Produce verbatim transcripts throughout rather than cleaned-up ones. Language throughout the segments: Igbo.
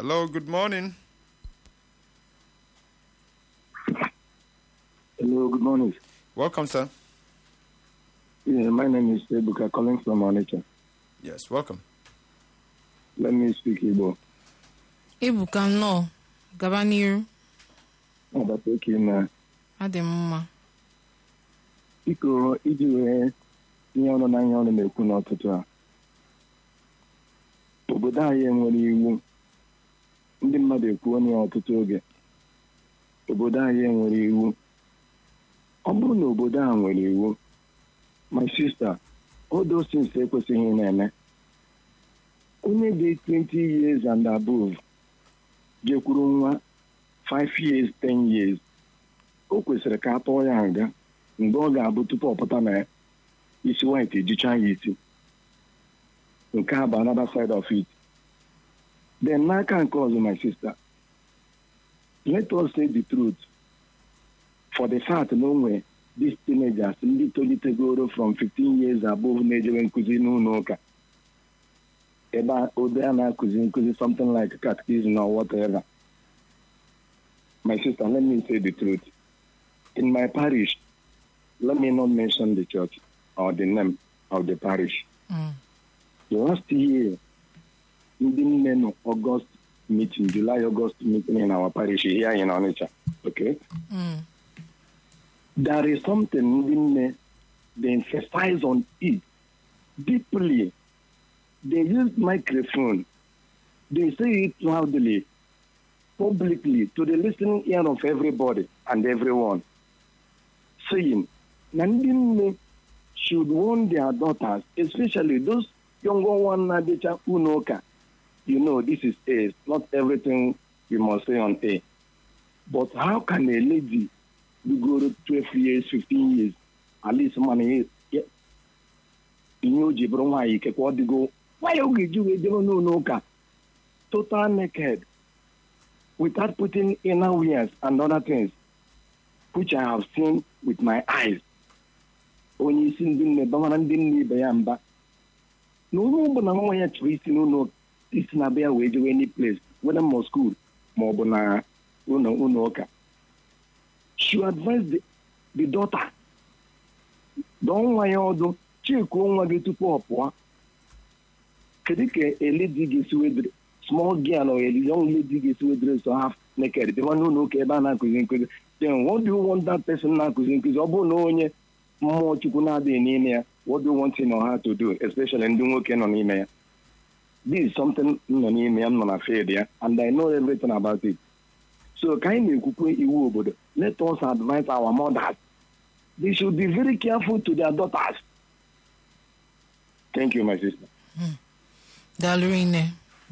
Hello, good morning. Hello, good morning. Welcome, sir. Yeah, my name is Ebuka, calling from Onitsha. Yes, welcome. Let me speak Igbo. Ebuka, no. Gabaniru. Oh, that's okay na. Ademma. Biko, iji wee ihe ọnụ na ihe ọnụ na-ekwu n'ọtụtụ a. Obodo anyị enwere iwu. Ndị mmadụ ekwuo na ọtụtụ oge. Obodo anyị enwere iwu. Ọ bụrụ na obodo a nwere iwu, my sister, all those things ekwesịghị na-eme. Onye dị twenty years and above jekwuru nwa five years, ten years, o kwesịrị ka a tụọ ya nga mgbe ọ ga-abụ tupu ọ pụta na isi white ejicha ya isi. Nke a bụ another side of it. Then n'aka nke ọzọ, my sister, let us say the truth. For the fact na onwe these teenagers ndị tolitegoro from fifteen years above na-ejewe nkụzi n'ụlọ ụka ebe ode a na-akụzi nkụzi something like catechism or whatever. My sister, let me say the truth. In my parish, let me not mention the church or the name of the parish. Mm. Last year, in the August meeting, July, August meeting in our parish here in Onitsha, okay? Mm. There is something they emphasize on it deeply. They use microphone. They say it loudly, publicly, to the listening ear of everybody and everyone, saying, Nandine should warn their daughters, especially those younger ones, Unoka. You know, this is A. Not everything you must say on A. But how can a lady we go to twelve years, fifteen years, at least money, yeah. You know, Jibron, you can go. Why you do it? Don't know, no, total naked, without putting inner wears and other things, which I have seen with my eyes. When you see the Bamaran didn't be Bayamba. No, no, but I'm going to reach no, no, it's not be away to any place, whether more school, more bona, uno, unoka. She advised the, the daughter, don't worry, although she won't get to pop. Kedike a lady gets with small girl or a young lady gets with dress to half naked. The one who know Kebana cuisine. Then what do you want that person now cuisine? Because Obo no more chukunade in India. What do you want to know how to do, especially in doing working on email? This is something on email, I'm not afraid, yeah, and I know everything about it. So kindly let us advise our mothers. They should be very careful to their daughters. Thank you, my sister. Mm. Dalrine,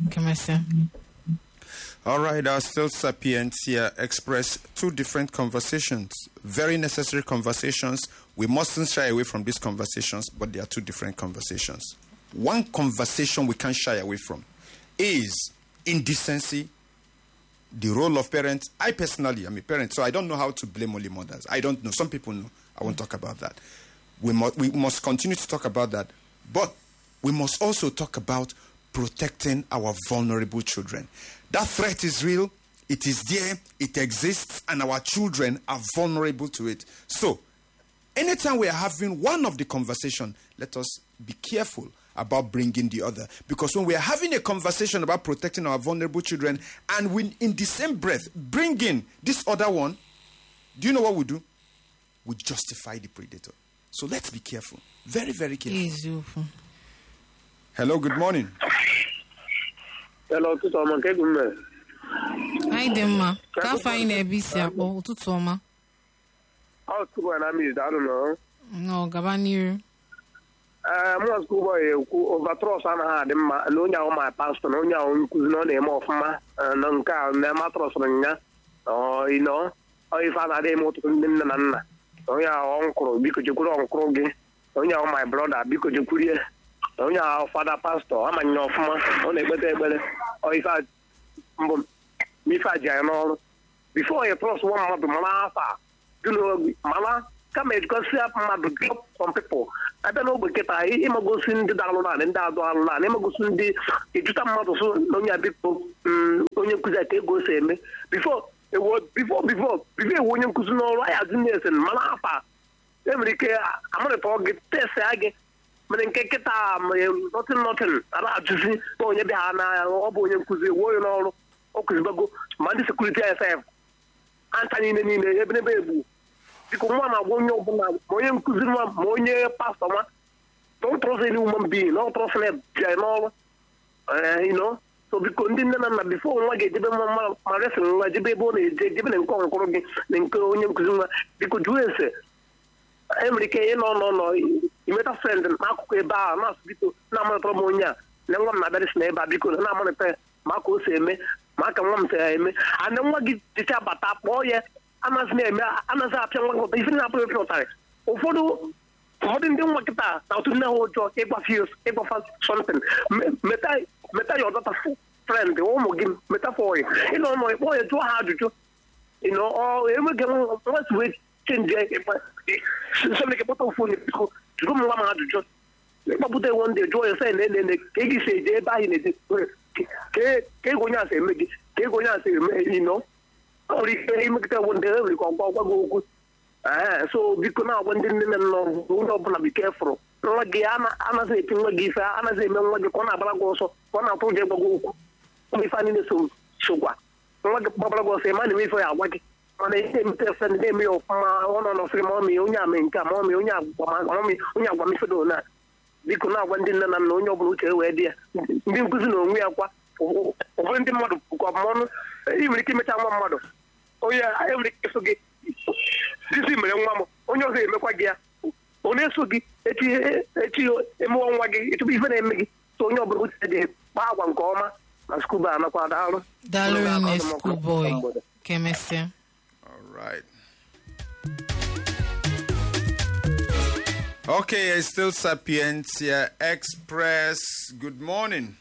all right, our Still Sapiens here express two different conversations, very necessary conversations. We mustn't shy away from these conversations, but they are two different conversations. One conversation we can't shy away from is indecency, the role of parents. I personally am a parent, so I don't know how to blame only mothers. I don't know. Some people know. I won't talk about that. We must, we must continue to talk about that. But we must also talk about protecting our vulnerable children. That threat is real. It is there. It exists. And our children are vulnerable to it. So, anytime we are having one of the conversation, let us be careful about bringing the other. Because when we are having a conversation about protecting our vulnerable children, and we, in the same breath, bring in this other one, do you know what we do? We justify the predator. So let's be careful. Very, very careful. Hello, good morning. Hello, Tutoma. Hi, Demma. Can't find a B C. Oh, Tutoma. How school and I miss, I don't know. No, Gabaniru. Uh, more school boy, overthrow some hard, Lonia on my pastor, Lonia on Kuzno name of Ma, and Nunca, Nematros, or you know, or if I had a motor to Nana, or your uncle, because you could on Krogi, or your my brother, because you could. Oh, yeah, father pastor, I'm a new farmer, only better, or if I, if I journal, before you cross one of the Malasa, you know, Mala, come and go see up my drop from people. I don't know, but get I, him go sing the Dalan and Dalan, him go sing the Jutamatu, Nonia people, onye nkụzi ka ego si eme before ewo before before before ewo onye nkụzi n'ọrụ anyị azụ na-ese mana afa enwere ike amarịta gị tesa gị mere nke nkịta nọtin nọtin ara ajụzi na onye bịa ha na ọ bụ onye nkụzi ewo onye n'ọrụ ọ kụzibago ma ndị sekuriti I S F anta niile niile ebe n'ebe egbu biko nwa na-agwa onye ọbụla ma onye nkụzi nwa ma onye pastọ nwa don't trust any woman being don't trust them bịa n'ọrụ you know so biko ndị nne na nna bifo nwa ga-ejebe nwa ma resị nwa jebe ebe ọ na-eje ejebe na nke ọnkụrụ gị na nke onye nkụzi nwa biko jụọ ese enwere ike ịnọ nọ nọ imeta frend n'akụkụ ebe a na-asụ biko na-amalịtara m onye a na nwa m na-abịarịsị na ebe a biko na-amalịta ma aka o si eme ma aka nwa m si ya eme ana nwa gị jicha bata kpọọ ya anaghị na-eme anaghị apịa nwa gị ife na-apụ efe ụtarị ụfọdụ ụfọdụ ndị nwa kịta na otu nne ha ụjọ ịgbafe ịgbafa something meta ya ọdọta frend ụmụ gị metafọ ya ịnọ nọ ịkpọ ya jụọ ha ajụjụ enweghị nwa si wee chenji nsọmị kpọta ofu onye biko jụrụ m nwa m ajụjụ ịkpọpụta ewo ndị jụọ ya sị na-ene ka ị gị si eje ebe ahụ na-eje ka ego onye asị eme gị ka ego onye asị eme ịnọ ọrụ ike imekọta ewo ndị enwere ka ọgwa ọgwa gị okwu ee so biko na-agwa ndị nne na nna onye ọbụla biko efụrụ nwa gị anaghị eti nwa gị ife anaghị eme nwa gị ka ọ na-agbara gị ọsọ ka ọ na-atụ ụjọ ịgwa gị okwu ọ ife anyị na-eso sokwa nwa gị gbagbara gị ọsọ ịma na ife ya agwa gị mana ihe emete efe ndị na-eme ya ọfụma ọ nọ n'ọfịrị ma ọmị onye ame nke a ma ọmị onye onye agwa mifedo na biko na-agwa ndị nne na nna onye ọbụla uche wee dị ya ndị nkụzi na onwe ya kwa ụfọdụ ndị mmadụ bụkwa ọmụmọnụ ị nwere ike imecha nwa mmadụ onye enwere ike so gị disi mere nwa m onye ọzọ emekwa gị ya ọ na-eso gị echi emụọ nwa gị etupu ife na-eme gị so onye ọbụla uche dị kpaa agwa nke ọma na skuba anakwa daalụ daalụ schoolboy kemesịa. All right. Okay, it's still Sapientia Express. Good morning.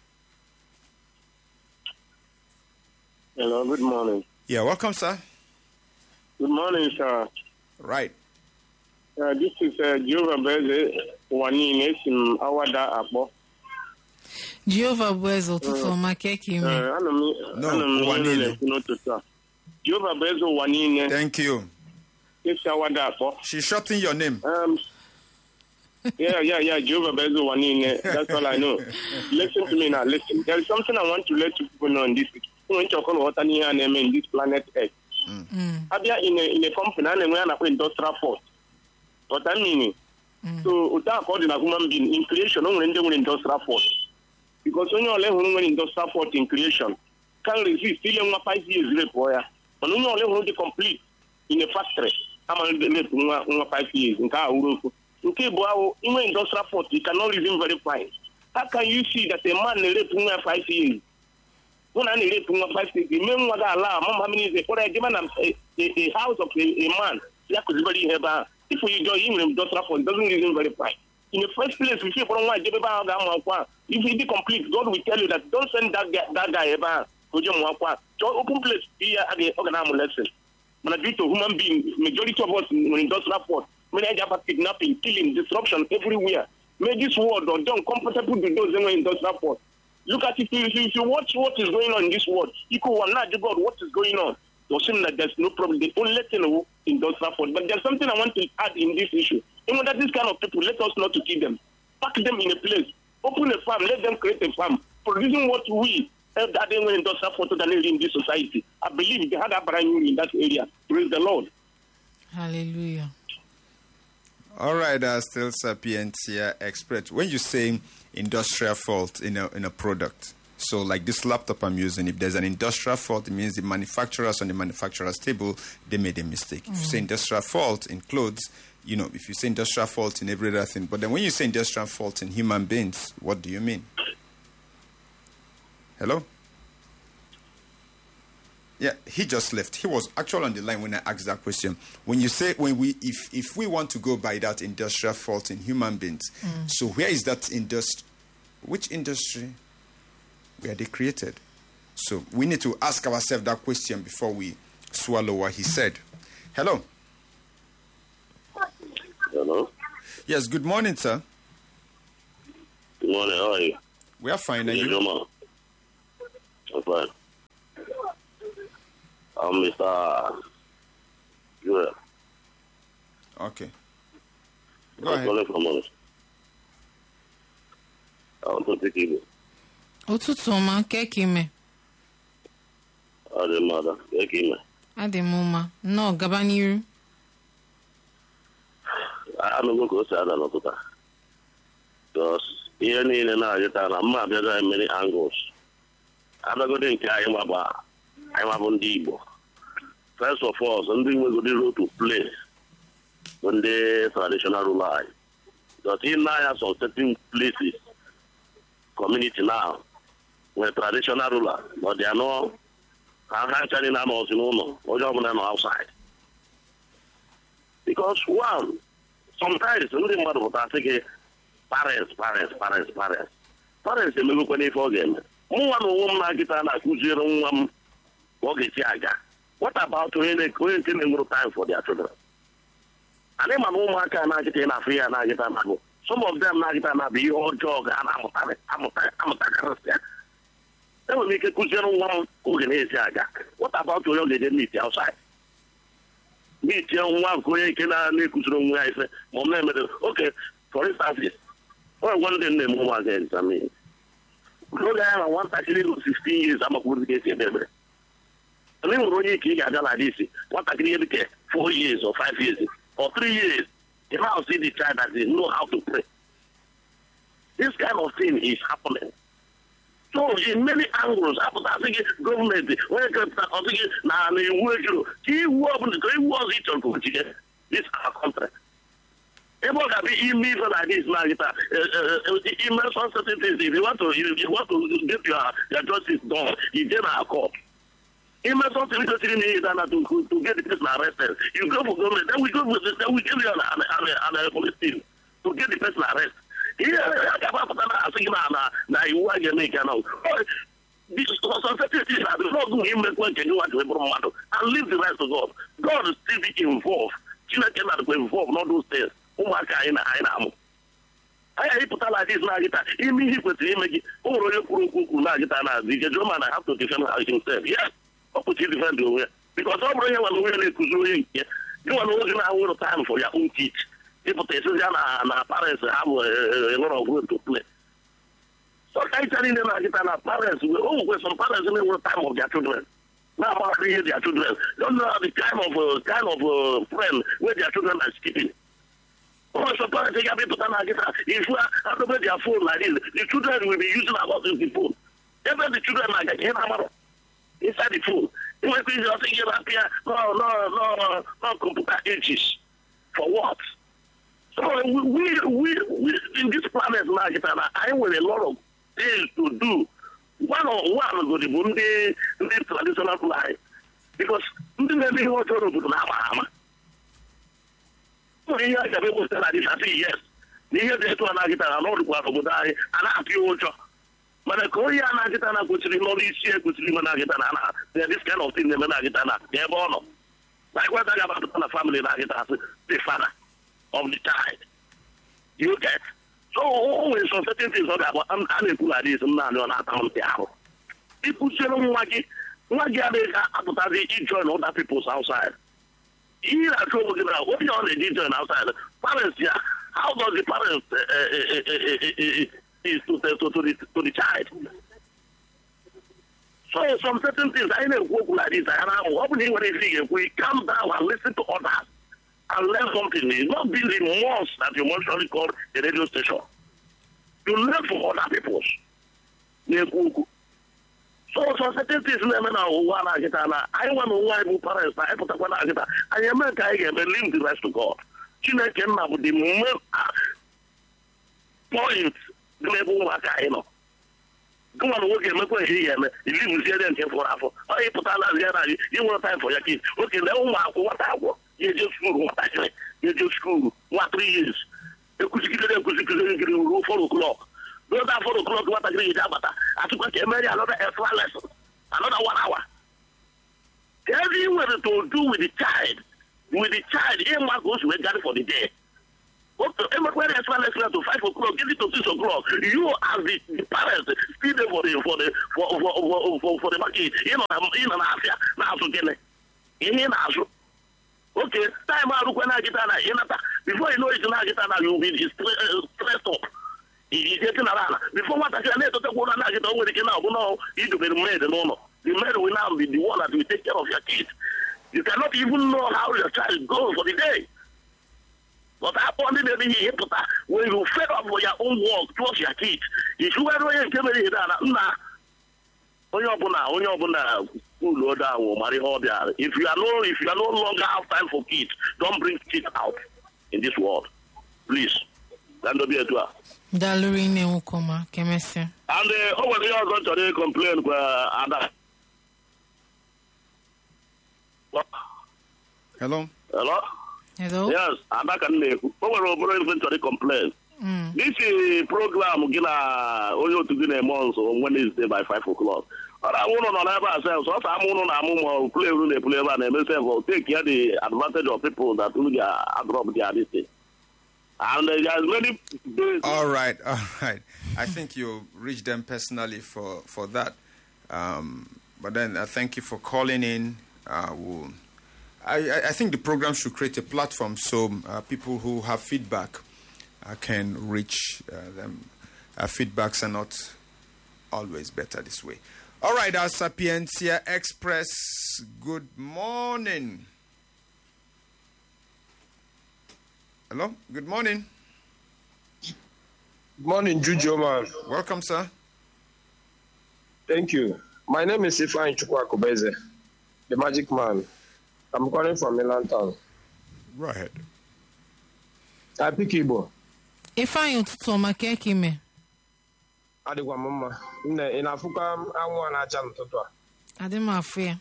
Hello, good morning. Yeah, welcome, sir. Good morning, sir. Right. Uh, this is uh, Jehovah Beze Wanine from Awada Apo. Jehovah Beze ụtụtụ ọma ka eke ime. No, Wanine. Jehovah Beze Wanine. Thank you. It's Awada Apo. She's shorting your name. Um. Yeah, yeah, yeah. Jehovah Beze Wanine. That's all I know. Listen to me now. Listen. There is something I want to let people know on this. When you call water near name in this planet Earth. Mm. Abia in a in a company and when I industrial force. What I mean, mm. so without according to human being in creation, only when industrial force. Because when you are when industrial force in creation, can resist still in five years rape boya. But when you are when complete in a factory, I'm on five years in car Urufu. Okay, boy, in industrial force, you cannot reason very fine. How can you see that a man rape five years? When I need to five years, the men was allowed, Mom, how many is it? What I given them a house of a, a man, that was very heavy. If we do him in industrial force, doesn't reason very fine. In the first place, we say for one, if he be complete, God will tell you that don't send that guy, that guy ever to Jim Wakwa. So open place here at the organ lesson. When I do to human being, majority of us in industrial force, when I have kidnapping, killing, disruption everywhere. Make this world or don't comfortable to those in industrial force. Look at it, if you, if you watch what is going on in this world, you could not God what is going on. You'll see that there's no problem. They only let you know industrial force. But there's something I want to add in this issue. Even that this kind of people, let us not to kill them. Pack them in a place. Open a farm. Let them create a farm. Producing what we have that they were industrial force than in this society. I believe they had a brand new in that area. Praise the Lord. Hallelujah. All right, uh, still Sapientia Express. When you say industrial fault in a in a product, so like this laptop I'm using, if there's an industrial fault, it means the manufacturers on the manufacturer's table, they made a mistake. Mm. If you say industrial fault in clothes, you know, if you say industrial fault in every other thing, but then when you say industrial fault in human beings, what do you mean? Hello? Yeah, he just left. He was actually on the line when I asked that question. When you say, when we, if if we want to go by that industrial fault in human beings, mm. so where is that industry? Which industry were they created? So we need to ask ourselves that question before we swallow what he said. Hello. Hello. Yes. Good morning, sir. Good morning. How are you? We are fine. Are you? you? I'm fine. I'm Mister Joel. Okay. Go I'm ahead. calling from Monash. I want to take you. ụtụtụ ọma nke ka ime I the mother. Take him. adị m mma nnọọ gaba n'iru I don't go to Sada Notota. Because here in and out, I'm not many angles. I'm not going to I'm about I'm about Dibo. First of all, something we're going to play when the traditional ruler. But in now, some certain places, community now, where traditional ruler, but they are not. I'm actually not outside. Because one, sometimes ndị mmadụ pụta sị gị parents parents parents parents parents emegokwana ife ọ ga-eme mụnwa na onwe m na-agịta na-akụziere nwa m ka ọ ga-esi aga. What about onye onye nke na-enwere time for their children? Anyị ma na ụmụaka na-agịta na-afụ ya na-agịta na-abụ some of them na-agịta na-abụ ihe ọjọọ ga a na-amụtarị amụtakarịsị ya. Enwere m ike kụziere nwa m ka oge na-esi aga. What about onye ọ ga-eje meet outside? Meet nwa nke onye ike na-ekụziri onwe ya ife ma ọ na-emere okay for instance onye gwa ndị nne m ụmụaka examine oge ya na nwatakịrị bụ sixteen years amakwụrụ ka esi ebe ebere ndị nwere onye ike ị ga-abịa na disi nwatakịrị ihe dịka four years or five years or three years you now see the child that they know how to pray. This kind of thing is happening. So in many angles, after government, when it na na iwu ejuru, ka iwu ọbụla ka iwu ọzọ ịchọrọ ka ochige this our country. Ebe ọ ga-abụ ime ife na this na gịta ime some certain things if you want to if you want to get your your justice done, you get a court. Ime something which is in to to get the person arrested. You go for government, then we go with then we give you an an an a police team to get the person arrested. Yeah, na iwu a ga-eme nke now. This uncertainty that is not doing him make one can you want to and leave the rest to God. God is still be involved. Chineke na go involved not those things. Ụmụaka anyị na anyị na-amụ. Anyị pụta like this na gịta ime ihe kwesịrị ime gị o nwere onye kwuru okwu okwu na gịta na the German have to defend himself. Yes, ọ pụta defend onwe ya because ọ bụrụ ihe nwa na onye na-ekuzi onye nke gị nwa na oge na-awụrụ time for your own teach. People say na na parents have a, a lot of work to play. So I tell them that parents, oh, well, some parents in the time of their children. Now about create their children. Don't know the kind of uh, kind of uh, friend where their children are sleeping. Oh, some parents they have people that if you have their phone like this, the children will be using about the phone. Even the children are getting inside the phone. You might be thinking about no, no, no, no computer ages. For what? So we, we, we, we in this planet, I have a lot of things to do. One on one go the Bundi, the traditional life. Because the name of the Nama. So here I can be able to say yes. The year they to an agita, not to die, and I feel but a Korea Nagitana could see no this year could see Managitana. They're this kind of thing, the Managitana. They're born. Like what I about the family Nagitana, the father of the child. You get so always some certain things about I'm unequal like this and not on account of people say no wagi wagi are they join other people's outside. Here are trouble what you on the join outside. Parents, yeah, how does the parents uh, uh, uh, uh, uh, is to, to, to, the, to the child? So some certain things I know work like this and I'm hoping when they see if we come down and listen to others and learn something. It's not being the most that you usually call a radio station. You learn from other people's. So, so certain things now, I want to know why parents, I put up one agita. I am a guy and leave the rest to God. China came up with the moment point, the level of a know. Come on, work and make way here and leave here and care for Apple. I put out you want time for your kids. Okay, let me what I want. You just school, what actually? You just school, what three years? You could get them because you can four o'clock. Those are four o'clock, what I agree with that. I took a marry another extra lesson, another one hour. Everywhere to do with the child, with the child, Emma goes to a for the day. Emma, when extra lesson to five o'clock, give it to six o'clock. You as the, the parents, still there for the for the for for for, for, for the market, you know, in an Asia, now to get it. ihe na-azụ oke taịm arụkwa na-agịta na ịnata before you know it na-agịta na you be stressed up ijeti na ala before nwatakịrị na-etotekwa ụra na-agịta o nwere ike na-abụ na idobere maid n'ụlọ the maid will now be the one that will take care of your kids. You cannot even know how your child goes for the day. But upon the baby he put when you fed up for your own work towards your kids, if you were going to be na onye ọbụla onye ọbụla ụlọ down marry all there. If you are no if you are no longer have time for kids, don't bring kids out in this world. Please. Then be it. Daluri ne ukoma kemese. And uh, over the other to complain kwa ada. Hello. Hello. Hello. Yes, and I can make over over inventory complaint. Mm. This is program gina only to gina months on Wednesday by five o'clock. Or I want to know ourselves. So I'm on a move play room they play and themselves take care the advantage of people that will get drop their this. And there's many. All right, all right. I think you reached them personally for for that. Um, but then uh, thank you for calling in. Uh, we'll, I, I think the program should create a platform so uh, people who have feedback uh, can reach uh, them. Uh, feedbacks are not always better this way. All right, our Sapiencia Express, good morning. Hello, good morning. Good morning, Juju man. Welcome, sir. Thank you. My name is Ifeanyi Chukwakubeze, the magic man. I'm calling from Milan Town. Go ahead. I pick Igbo. Ifeanyi ụtụtụ ọma ka eke ime. Adịkwa m mma. Nne, ị na-afụkwa anwụ a na-acha n'ụtụtụ a? Adị m afụ ya.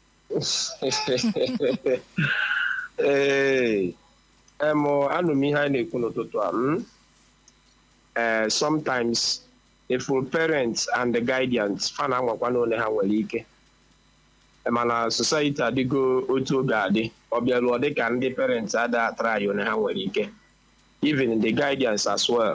Ee, em anụ m ihe anyị na-ekwu n'ụtụtụ a. Uh, sometimes if for parents and the guardians fan anwakwa n'one ha nwere ike. Mana society adịgo otu oge adị ọ bịara ọ dị ka ndị parents ada atrai one ha nwere ike, even the guardians as well.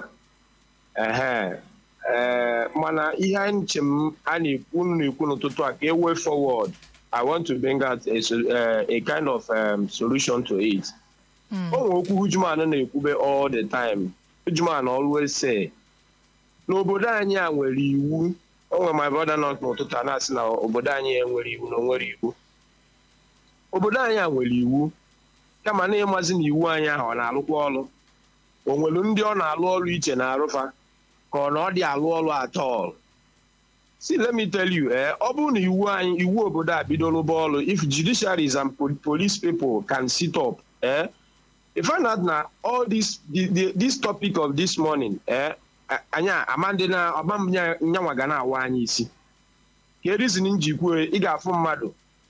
Ehe ee mana ihe anyị nche m a na-ekwu na-ekwu n'ụtụtụ a ka e way forward. I want to bring out a, uh, a kind of um, solution to it. O nwere okwu Hujuman na-ekwube all the time. Hujuman always say n'obodo anyị a nwere iwu. Onwe my brother not n'ụtụtụ a na-asị na obodo anyị enwere iwu na onwere iwu. Obodo anyị a nwere iwu kama na ịmazi na iwu anyị ahụ ọ na-alụkwa ọrụ. O nwere ndị ọ na-alụ ọrụ iche na arụfa ka ọ na ọ dị alụ ọrụ at all. See, let me tell you, eh, ọ bụrụ na iwu anyị iwu obodo a bidoro bọọlụ, if judiciaries and police people can sit up, eh, if I not na all this the, the, this topic of this morning, eh, anya amande na ọbam nyanwa ga na-awa anyị isi. Ka reason njikwa ị ga-afụ mmadụ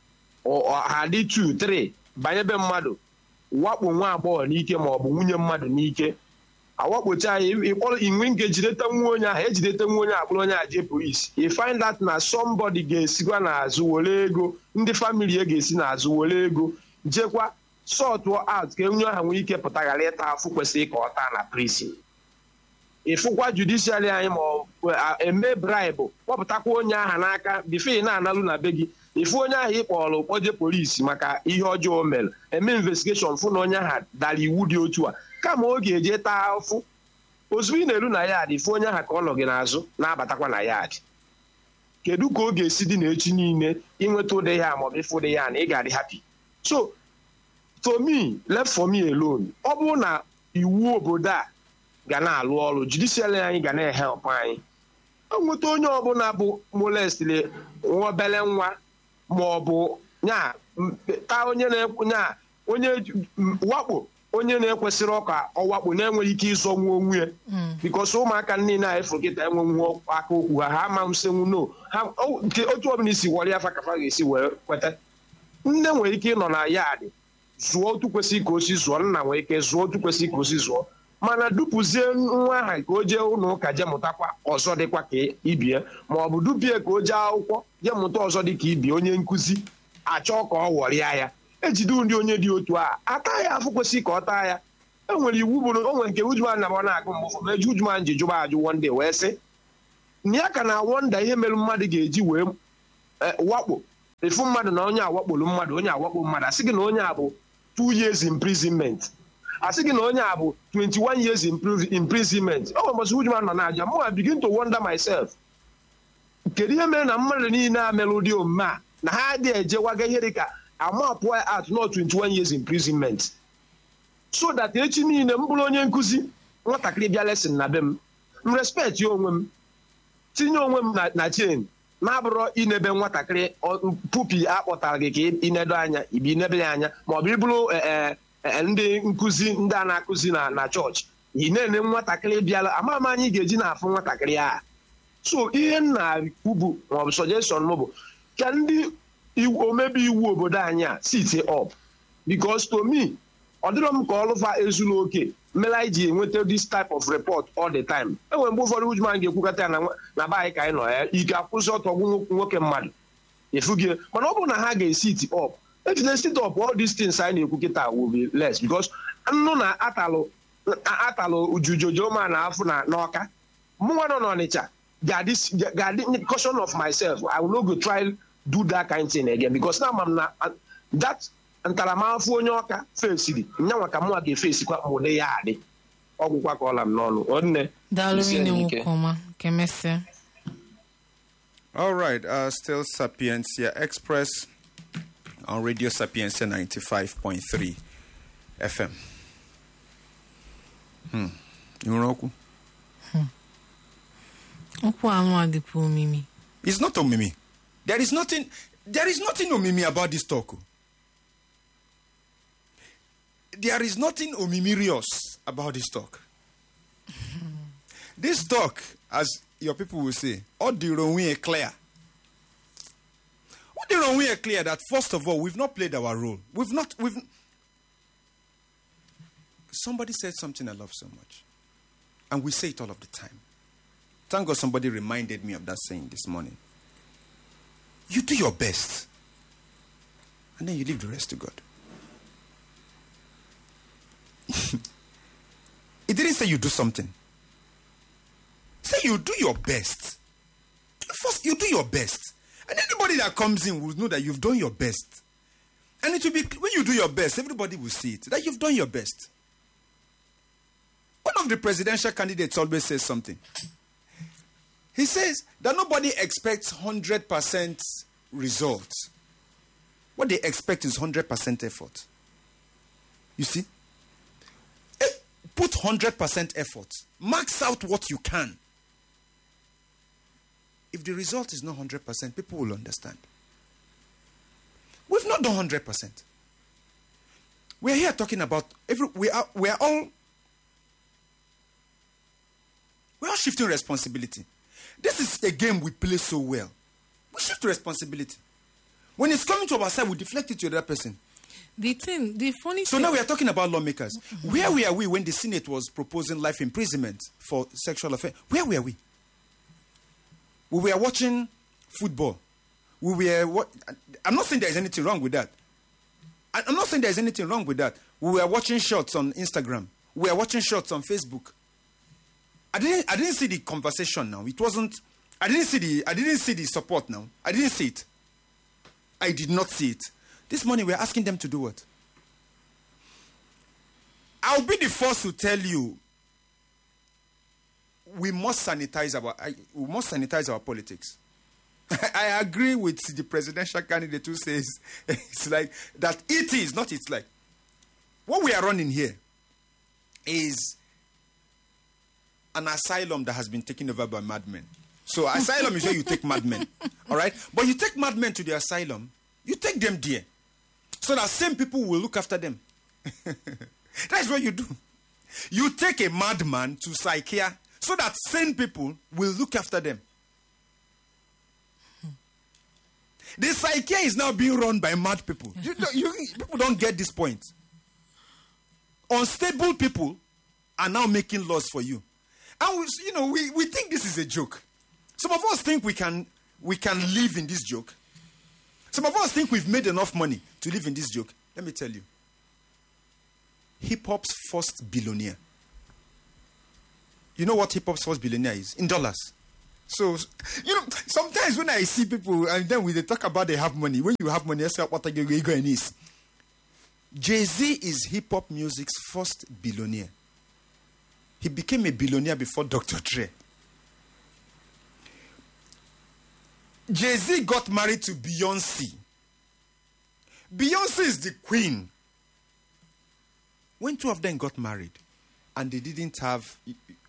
ha dị two three banye be mmadụ wakpo nwa agbọghọ n'ike ma ọ bụ nwunye mmadụ n'ike. Awakpocha anyị ịkpọrọ inwe nke jideta nwa onye ahụ ejideta nwa onye akpụrụ onye aje polisi. You find that na somebody ga-esikwa n'azụ were ego, ndị family ga-esi n'azụ were ego jekwa sort out ka onye ahụ nwee ike pụtaghara ịta afụ kwesịrị ka ọ taa na prison. Ịfụkwa judiciary anyị ma eme bribe kpọpụtakwa onye ahụ n'aka bifo na-analụ na be gị. Ifu onye ahụ ịkpọrọ kpọje polisi maka ihe ọjọọ mere eme investigation fụ na onye ahụ dara iwu dị otu a kama ọ ga-eje taa afụ ozugbo ị na-eru na yad ifu onye ahụ ka ọ nọ gị n'azụ na-abatakwa na yad. Kedu ka ọ ga-esi dị n'echi niile inweta ụdị ya maọbụ ịfụ ụdị ya na ị ga-adị happy? So to me, left for me alone, ọ bụrụ na iwu obodo a ga na-alụ ọrụ judiciary anyị ga na-ehelp anyị, o nweta onye ọbụla bụ molestile nwa obele nwa maọbụ nya ta onye na-nya onye wakpo onye na-ekwesịrị ọka ọwakpo na-enweghị ike ịzọ nwa onwe ya because ụmụaka niile a efu nkịta enwenwu aka okwu ha ha ama msenwu no ha otu ọbụla isi wọrọ ya fakafa ga-esi wee kweta. Nne nwere ike ịnọ na yadị zụọ otu kwesịrị ka o si zụọ, nna nwere ike zụọ otu kwesịrị ka o si zụọ, mana dupụzie nwa ahụ ka o jee ụlọ ụka jee mụtakwa ọzọ dịkwa ka ibie ma ọ bụ dupie ka o jee akwụkwọ jee mụta ọzọ dị ka ibie onye nkụzi achọ ka ọ ghọrịa ya ejide ndị onye dị otu a ata ya afụ kwesịrị ka ọ taa ya. E nwere iwu bụ o nwere nke Hujuman na ọ na-agụ mgbe meji Hujuman ji jụba ajụ one day wee sị na ya ka na wọnda ihe mere mmadụ ga-eji wee wakpo efu mmadụ na onye awakpolu mmadụ onye awakpo mmadụ asị gị na onye a bụ two years imprisonment asị gị na onye a bụ twenty-one years imprisonment ọ nwere mbọsị Ujman nọ na-aja mụ I begin to wonder myself kedu ihe mere na mmadụ niile a mere ụdị omume a na ha dị ejewaga ihe dịka amapụ at not twenty-one years imprisonment so that echi niile m bụrụ onye nkụzi nwatakịrị bịa lesson na be m m respect ya onwe m tinye onwe m na chain na-abụrụ inebe nwatakịrị pupi akpọtara gị ka inedo anya ibi inebe ya anya ma ọ bụ ịbụrụ ndị nkụzi ndị a na-akụzi na chọọchị ị na-ene nwatakịrị bịala ama m anyị ga-eji na-afụ nwatakịrị a so ihe m na-ekwu bụ maọbụ suggestion m bụ ka ndị omebe iwu obodo anyị a sit up because to me ọ dịrọ m ka ọlụfa ezulu oke mere anyị ji enweta this type of report all the time enwere mgbe ụfọdụ Ujman ga-ekwukọta ya na be anyị ka anyị nọ ya ike akwụsị ọtọ ọgwụ nwoke mmadụ efugie mana ọ bụrụ na ha ga-esit up if they sit up all these things anyị na-ekwu kịta will be less because nnụ na atalụ atalụ ujujojo ma na afụ na n'ọka mụnwa nọ n'Ọnịcha ga-adị caution of myself I will not go try do that kind of thing again because now I'm na that ntaramahụhụ onye ọka fesiri nyanwa ka mụnwa ga-efesikwa mụde ya adị ọgwụkwa ka ọla m n'ọnụ onne all right uh, still Sapiencia Express on Radio Sapiencia ninety-five point three F M. Hmm. You know okwu? Hmm. Okwu anu adipu omimi. It's not omimi. There is nothing there is nothing omimi about this talk. There is nothing omimirious about this talk. This talk, as your people will say, all the wrong way clear. All the wrong way clear that first of all, we've not played our role. We've not, we've. Somebody said something I love so much. And we say it all of the time. Thank God somebody reminded me of that saying this morning. You do your best. And then you leave the rest to God. It didn't say you do something. Say you do your best. First, you do your best. And anybody that comes in will know that you've done your best. And it will be, when you do your best, everybody will see it, that you've done your best. One of the presidential candidates always says something. He says that nobody expects one hundred percent results. What they expect is one hundred percent effort. You see? Put one hundred percent effort. Max out what you can. If the result is not one hundred percent, people will understand. We've not done one hundred percent. We're here talking about, every, we are, we are all, we are shifting responsibility. This is a game we play so well. We shift responsibility. When it's coming to our side, we deflect it to the other person. The thing, the funny so thing. now we are talking about lawmakers. Mm-hmm. Where were we when the Senate was proposing life imprisonment for sexual offense? Where were we? We were watching football. We were. What? I'm not saying there is anything wrong with that. I'm not saying there is anything wrong with that. We were watching shots on Instagram. We were watching shots on Facebook. I didn't. I didn't see the conversation now. It wasn't. I didn't see the. I didn't see the support now. I didn't see it. I did not see it. This morning we're asking them to do what? I'll be the first to tell you we must sanitize our I, we must sanitize our politics. I agree with the presidential candidate who says it's like that it is, not it's like. What we are running here is an asylum that has been taken over by madmen. So asylum is where you take madmen. All right? But you take madmen to the asylum, you take them there. So that same people will look after them. That's what you do. You take a madman to psychiatry so that sane people will look after them. The psychiatry is now being run by mad people. You, you, people don't get this point. Unstable people are now making laws for you. And we, you know, we, we think this is a joke. Some of us think we can we can live in this joke. Some of us think we've made enough money to live in this joke. Let me tell you. Hip-hop's first billionaire. You know what hip-hop's first billionaire is? In dollars. So, you know, sometimes when I see people and then when they talk about they have money, when you have money, I say, what are you going is? Jay-Z is hip hop music's first billionaire. He became a billionaire before Doctor Dre. Jay-Z got married to Beyonce. Beyonce is the queen. When two of them got married and they didn't have...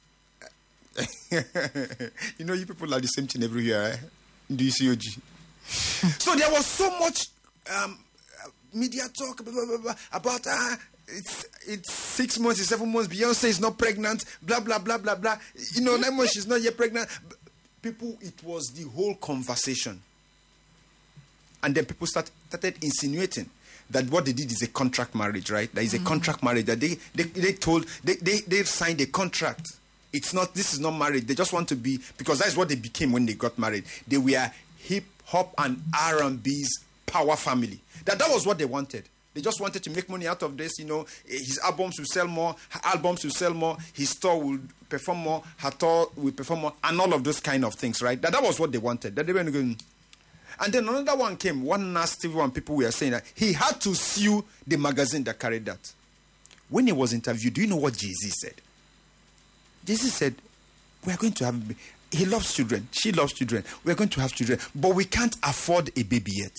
you know, you people are the same thing everywhere, eh? Do you see O G? So there was so much um, media talk blah, blah, blah, blah, about uh, it's it's six months, it's seven months, Beyonce is not pregnant, blah, blah, blah, blah, blah. You know, nine months, she's not yet pregnant. People, it was the whole conversation. And then people start, started insinuating that what they did is a contract marriage, right? That is a mm-hmm. contract marriage. That they, they, they told, they, they, they signed a contract. It's not, this is not marriage. They just want to be, because that's what they became when they got married. They were hip hop and R and B's power family. That that was what they wanted. They just wanted to make money out of this, you know. His albums will sell more, her albums will sell more, his tour will perform more, her tour will perform more, and all of those kind of things, right? That that was what they wanted. That they were going. And then another one came, one nasty one, people were saying that he had to sue the magazine that carried that. When he was interviewed, do you know what Jay-Z said? Jay-Z said, we are going to have, he loves children, she loves children, we are going to have children, but we can't afford a baby yet.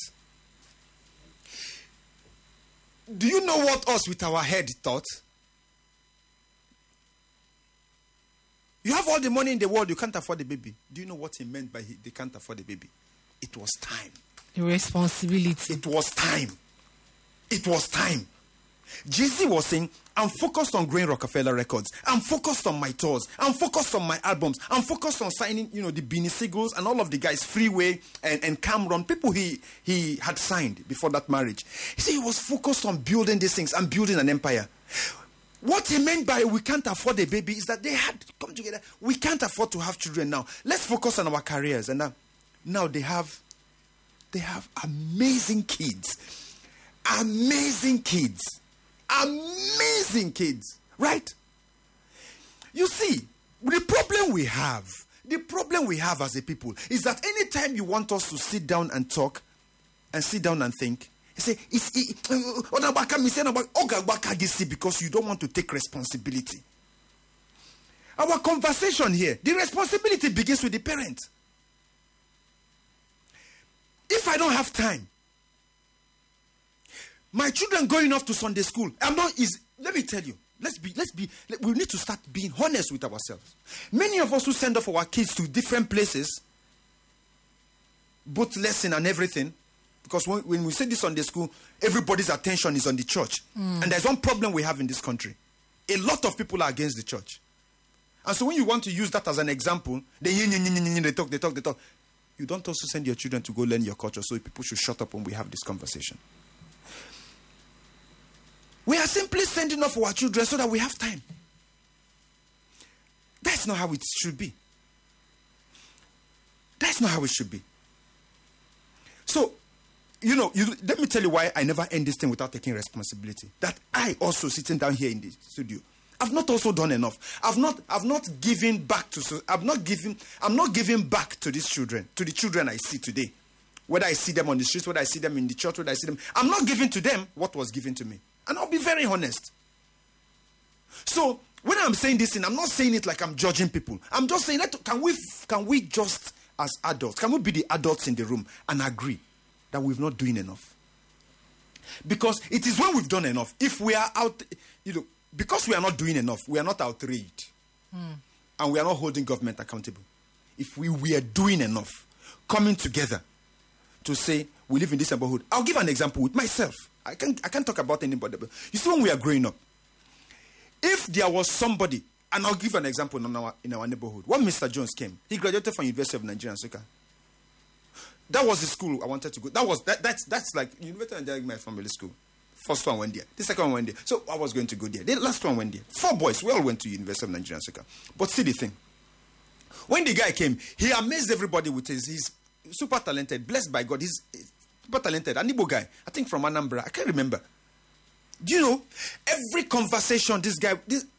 Do you know what us with our head thought? You have all the money in the world, you can't afford a baby. Do you know what he meant by he, they can't afford a baby? It was time. The responsibility. It was time. It was time. Jay-Z was saying, I'm focused on growing Rockefeller Records. I'm focused on my tours. I'm focused on my albums. I'm focused on signing, you know, the Beanie Siegels and all of the guys, Freeway and, and Cameron, people he, he had signed before that marriage. He said he was focused on building these things and building an empire. What he meant by we can't afford a baby is that they had to come together. We can't afford to have children now. Let's focus on our careers. And now, now they have, they have amazing kids. Amazing kids. Amazing kids, right? You see, the problem we have, the problem we have as a people is that anytime you want us to sit down and talk and sit down and think, you say, it's because you don't want to take responsibility. Our conversation here, the responsibility begins with the parent. If I don't have time, my children going off to Sunday school, I'm not is let me tell you, let's be let's be we need to start being honest with ourselves. Many of us who send off our kids to different places, both lesson and everything, because when, when we say this Sunday school, everybody's attention is on the church. Mm. And there's one problem we have in this country. A lot of people are against the church. And so when you want to use that as an example, they, they talk, they talk, they talk. You don't also send your children to go learn your culture, so people should shut up when we have this conversation. We are simply sending off our children so that we have time. That's not how it should be. That's not how it should be. So, you know, you, let me tell you why I never end this thing without taking responsibility. That I also, sitting down here in the studio, I've not also done enough. I've not, I've not given back to, I've not given, I'm not giving back to these children, to the children I see today. Whether I see them on the streets, whether I see them in the church, whether I see them, I'm not giving to them what was given to me. And I'll be very honest. So, when I'm saying this thing, I'm not saying it like I'm judging people. I'm just saying, that can we, can we just, as adults, can we be the adults in the room and agree that we're not doing enough? Because it is when we've done enough. If we are out, you know, because we are not doing enough, we are not outraged. Mm. And we are not holding government accountable. If we were doing enough, coming together to say, we live in this neighborhood. I'll give an example with myself. I can't, I can't talk about anybody. But you see, when we are growing up, if there was somebody, and I'll give an example in our, in our neighborhood. When Mister Jones came, he graduated from University of Nigeria, Nsukka. That was the school I wanted to go. That was that, that's that's like University of Nigeria, my family school. First one went there. The second one went there. So I was going to go there. The last one went there. Four boys. We all went to University of Nigeria, Nsukka. But see the thing. When the guy came, he amazed everybody with his, he's super talented, blessed by God. He's super talented. An Igbo guy, I think from Anambra. I can't remember. Do you know, every conversation this guy, this,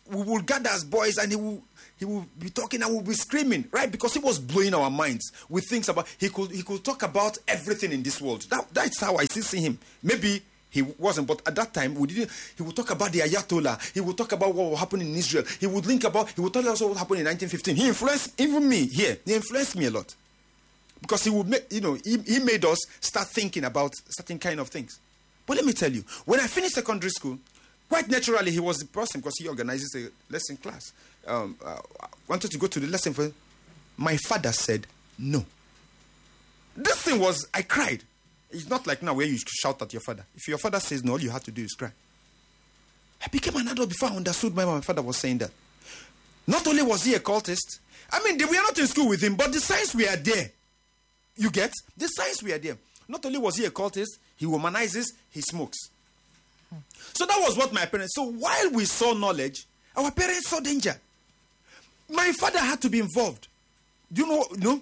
we will gather as boys, and he will he will be talking and we'll be screaming, right? Because he was blowing our minds with things about he could he could talk about everything in this world. That that's how I still see him. Maybe he wasn't, but at that time we didn't. He would talk about the Ayatollah. He would talk about what will happen in Israel. He would link about. He would tell us what happened in nineteen fifteen. He influenced even me here. He influenced me a lot because he would make you know he, he made us start thinking about certain kind of things. But let me tell you, when I finished secondary school, quite naturally he was the person because he organizes a lesson class. Um, uh, wanted to go to the lesson for. My father said no. This thing was I cried. It's not like now where you shout at your father. If your father says no, all you have to do is cry. I became an adult before I understood why my father was saying that. Not only was he a cultist, I mean, they were not in school with him, but the signs were there. You get? The signs were there. Not only was he a cultist, he womanizes, he smokes. So that was what my parents... So while we saw knowledge, our parents saw danger. My father had to be involved. Do you know? You know?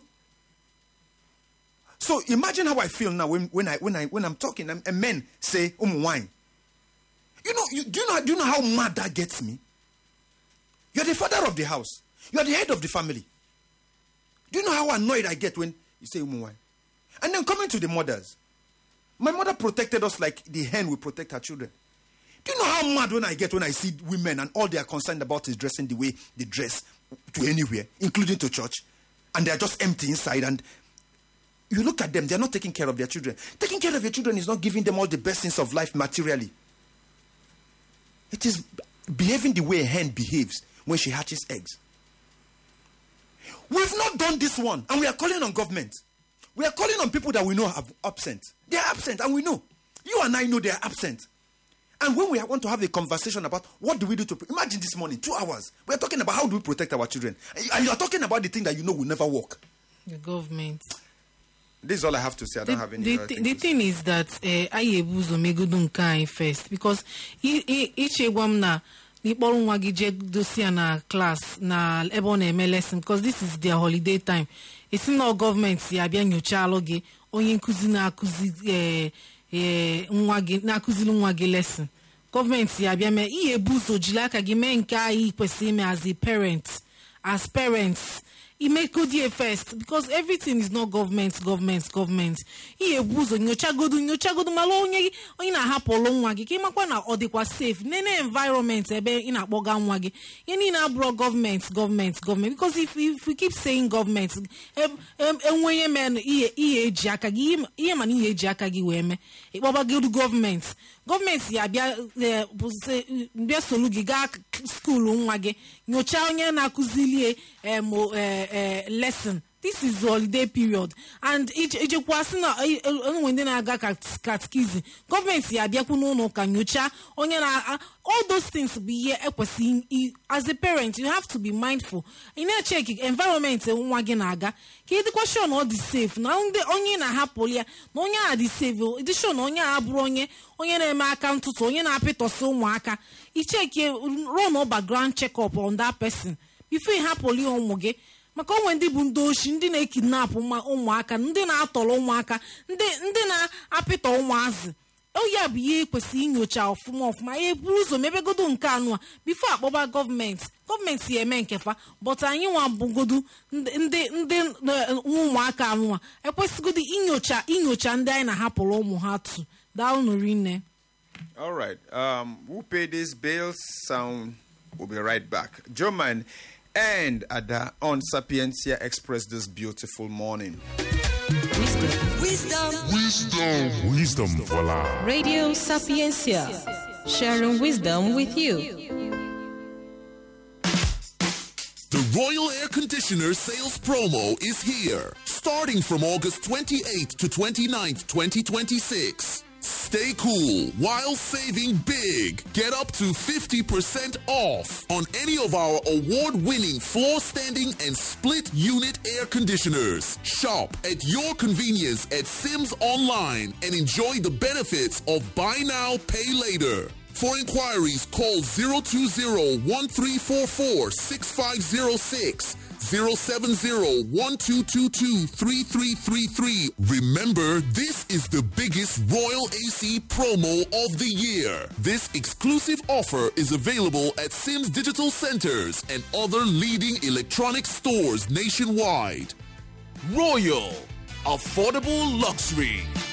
So imagine how I feel now when, when I when I when I'm talking and, and men say um wine. You know, you, do you know do you know how mad that gets me? You're the father of the house. You are the head of the family. Do you know how annoyed I get when you say um wine? And then coming to the mothers. My mother protected us like the hen will protect her children. Do you know how mad when I get when I see women and all they are concerned about is dressing the way they dress to anywhere, including to church, and they are just empty inside, and you look at them, they are not taking care of their children. Taking care of your children is not giving them all the best things of life materially. It is behaving the way a hen behaves when she hatches eggs. We've not done this one, and we are calling on government. We are calling on people that we know are absent. They are absent, and we know. You and I know they are absent. And when we want to have a conversation about what do we do to... Imagine this morning, two hours. We are talking about how do we protect our children. And you are talking about the thing that you know will never work. The government. This is all I have to say. I the, don't have any the, other th- thing the to thing say. is that I ebuzo megodo nke anyị first because ichegwa m na n'ikpọrọ nwa gị je dosi ya na class na ebe ọ na-eme lesson because this is their holiday time. It's not government ya abịa nyocha alụ gị onye nkuzi na-akụzi eh eh nwa gị na-akụzili nwa gị lesson. Government ya abịa mee ihe ebuzo jiri aka gị mee nke anyị kwesịrị ime as a parent as parents. It may go there first because everything is not government, government, government. Iye buzo nyocha godu nyocha godu malo onye onye na hapolo nwa gị ke makwa na odikwa safe nene environment ebe ina akpoga nwa gị yeni na abro government government government because if, if we keep saying government enwenye men iye iye eji aka gị iye man iye eji aka gị wee me ikpoba godu government government ya bia bia solu gị ga school nwa gị nyocha onye na akuzilie em Uh, lesson. This is the holiday period, and each each kwasi na when they na-aga catechism. Government ya bịa kwunu no ka nyocha onye na all those things be here ekwesi. As a parent, you have to be mindful. In a check environment nwa gị na-aga. Ka the question all the safe. Na onye onye na hapụ ya, na onye a dị safe. Edition onye a abụrụ onye onye na-eme aka ntụtụ, onye na-apịtọsị ụmụaka. I check run no background check up on that person before you hapụ li ụmụ gị. Maka onwe ndị bụ ndị oshi ndị na-ekidnap ụmụaka ndị na-atọrọ ụmụaka ndị ndị na-apịtọ ụmụazị oya bụ ihe kwesịrị inyocha ọfụma ọfụma ya eburu ụzọ mebegodo nke anụ a bifo akpọba gọọmenti gọọmenti ya eme nkefa but anyị nwa bụgodo ndị ndị ụmụaka anụ a ekwesịgodo inyocha inyocha ndị anyị na-ahapụrụ ụmụ ha tụ daalụ rinne. All right, um, who paid these bills? Sound. We'll be right back. German and Ada on Sapiencia Express this beautiful morning. Wisdom. Wisdom. Wisdom. Wisdom for life. Radio Sapiencia. Sharing wisdom with you. The Royal Air Conditioner sales promo is here. Starting from August twenty-eighth to twenty-ninth, twenty twenty-six. Stay cool while saving big. Get up to fifty percent off on any of our award-winning floor standing and split unit air conditioners. Shop at your convenience at Sims Online and enjoy the benefits of buy now, pay later. For inquiries, call zero two zero, one three four four, six five zero six, zero seven zero, one two two two, three three three three. Remember, this is the biggest Royal A C promo of the year. This exclusive offer is available at Sims Digital Centers and other leading electronic stores nationwide. Royal, affordable luxury.